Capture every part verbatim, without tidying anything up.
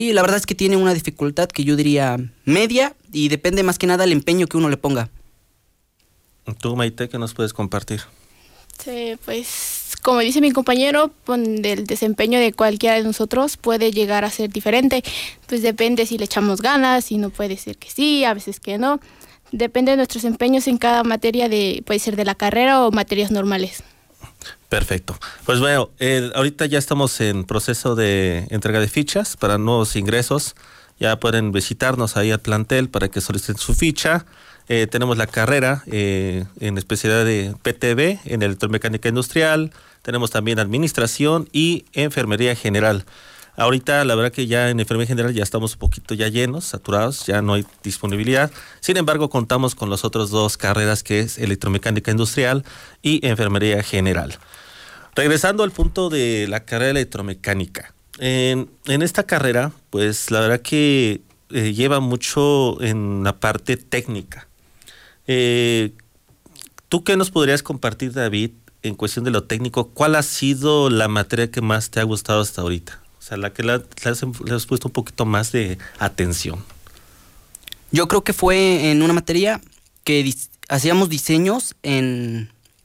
Y la verdad es que tiene una dificultad que yo diría media y depende más que nada del empeño que uno le ponga. ¿Tú, Maite, qué nos puedes compartir? Sí, pues como dice mi compañero, pues, el desempeño de cualquiera de nosotros puede llegar a ser diferente. Pues depende si le echamos ganas, y no puede ser que sí, a veces que no. Depende de nuestros empeños en cada materia, de puede ser de la carrera o materias normales. Perfecto. Pues bueno, eh, ahorita ya estamos en proceso de entrega de fichas para nuevos ingresos. Ya pueden visitarnos ahí al plantel para que soliciten su ficha. Eh, tenemos la carrera eh, en especialidad de P T B en electromecánica industrial. Tenemos también administración y enfermería general. Ahorita la verdad que ya en enfermería general ya estamos un poquito ya llenos, saturados, ya no hay disponibilidad. Sin embargo, contamos con las otras dos carreras, que es electromecánica industrial y enfermería general. Regresando al punto de la carrera de electromecánica. En, en esta carrera, pues la verdad que eh, lleva mucho en la parte técnica. Eh, ¿Tú qué nos podrías compartir, David, en cuestión de lo técnico? ¿Cuál ha sido la materia que más te ha gustado hasta ahorita? O sea, la que le has, le has puesto un poquito más de atención. Yo creo que fue en una materia que dis- hacíamos diseños en,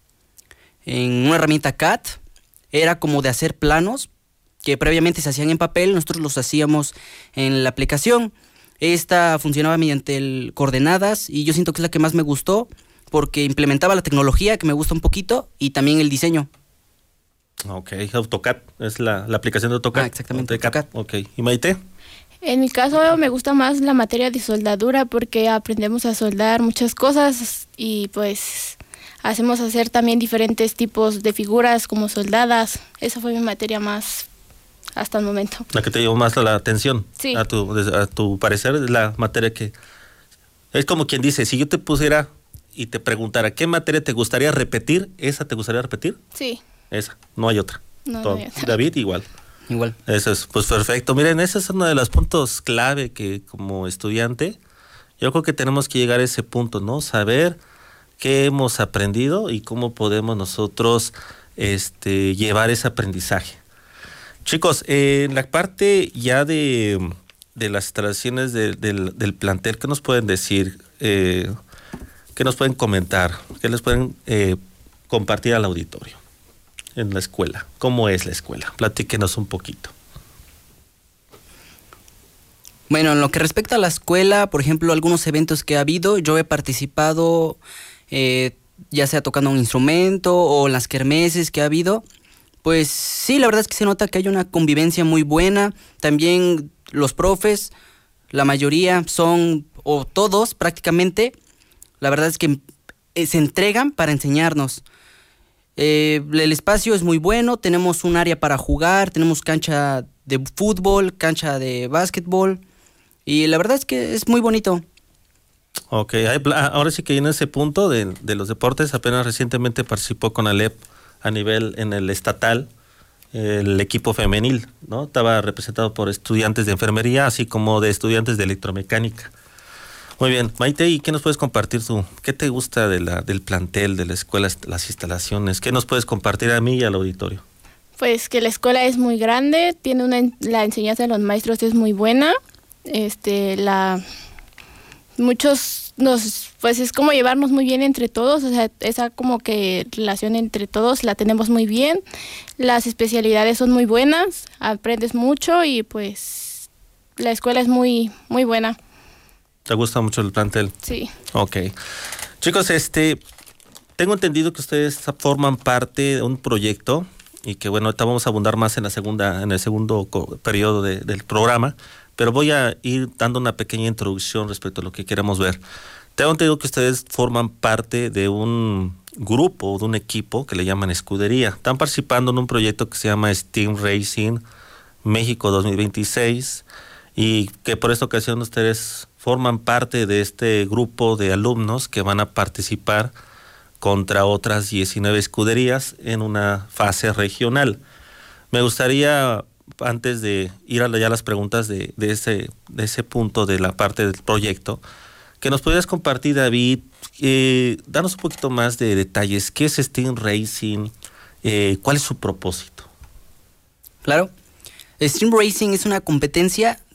en una herramienta C A D. Era como de hacer planos que previamente se hacían en papel, nosotros los hacíamos en la aplicación. Esta funcionaba mediante el coordenadas y yo siento que es la que más me gustó porque implementaba la tecnología, que me gusta un poquito, y también el diseño. Ok, AutoCAD, es la, la aplicación de AutoCAD. Ah, exactamente, AutoCAD. AutoCAD. Ok, ¿y Maite? En mi caso me gusta más la materia de soldadura porque aprendemos a soldar muchas cosas y pues hacemos hacer también diferentes tipos de figuras como soldadas. Esa fue mi materia más hasta el momento. La que te llevó más la atención. Sí. A tu, a tu parecer es la materia que... Es como quien dice, si yo te pusiera y te preguntara qué materia te gustaría repetir, ¿esa te gustaría repetir? Sí. Esa, no hay otra. No, Todo. no hay otra. David, igual. Igual. Eso es, pues perfecto. Miren, ese es uno de los puntos clave que como estudiante, yo creo que tenemos que llegar a ese punto, ¿no? Saber qué hemos aprendido y cómo podemos nosotros este, llevar ese aprendizaje. Chicos, eh, en la parte ya de, de las instalaciones de, del, del plantel, ¿qué nos pueden decir? Eh, ¿Qué nos pueden comentar? ¿Qué les pueden eh, compartir al auditorio en la escuela? ¿Cómo es la escuela? Platíquenos un poquito. Bueno, en lo que respecta a la escuela, por ejemplo, algunos eventos que ha habido, yo he participado, eh, ya sea tocando un instrumento o en las kermeses que ha habido. Pues sí, la verdad es que se nota que hay una convivencia muy buena. También los profes, la mayoría son, o todos prácticamente, la verdad es que eh, se entregan para enseñarnos. Eh, el espacio es muy bueno, tenemos un área para jugar, tenemos cancha de fútbol, cancha de básquetbol, y la verdad es que es muy bonito. Ok, hay, ahora sí que en ese punto de, de los deportes, apenas recientemente participó con Alep a nivel en el estatal, el equipo femenil, ¿no? Estaba representado por estudiantes de enfermería, así como de estudiantes de electromecánica. Muy bien, Maite, ¿y qué nos puedes compartir tú? ¿Qué te gusta de la, del plantel, de la escuela, las instalaciones? ¿Qué nos puedes compartir a mí y al auditorio? Pues que la escuela es muy grande, tiene una la enseñanza de los maestros es muy buena. Este, la muchos nos pues es como llevarnos muy bien entre todos, o sea, esa como que relación entre todos la tenemos muy bien. Las especialidades son muy buenas, aprendes mucho y pues la escuela es muy muy buena. ¿Te gusta mucho el plantel? Sí. Ok. Chicos, este, tengo entendido que ustedes forman parte de un proyecto y que bueno, ahorita vamos a abundar más en la segunda, en el segundo periodo de, del programa, pero voy a ir dando una pequeña introducción respecto a lo que queremos ver. Tengo entendido que ustedes forman parte de un grupo, de un equipo que le llaman Escudería. Están participando en un proyecto que se llama Steam Racing México dos mil veintiséis y que por esta ocasión ustedes forman parte de este grupo de alumnos que van a participar contra otras diecinueve escuderías en una fase regional. Me gustaría, antes de ir a ya las preguntas de, de, ese, de ese punto de la parte del proyecto, que nos pudieras compartir, David, eh, danos un poquito más de detalles. ¿Qué es Steam Racing? Eh, ¿Cuál es su propósito? Claro. Steam Racing es una competencia